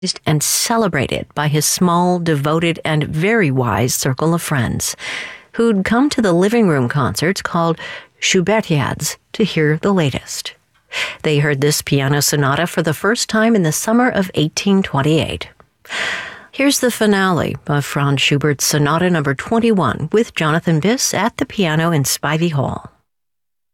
and celebrated by his small, devoted, and very wise circle of friends, who'd come to the living room concerts called Schubertiads to hear the latest. They heard this piano sonata for the first time in the summer of 1828. Here's the finale of Franz Schubert's Sonata No. 21 with Jonathan Biss at the piano in Spivey Hall.